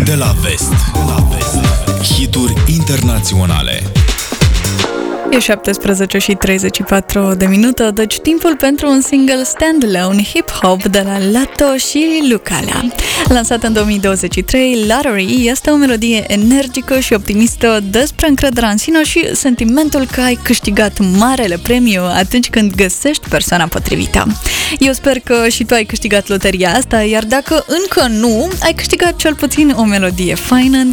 De la vest. Hituri internaționale. E 17 și 34 de minute, deci timpul pentru un single standalone hip-hop de la Latto și Lucala. Lansat în 2023, Lottery este o melodie energică și optimistă despre încrederea în sine și sentimentul că ai câștigat marele premiu atunci când găsești persoana potrivită. Eu sper că și tu ai câștigat loteria asta, iar dacă încă nu, ai câștigat cel puțin o melodie faină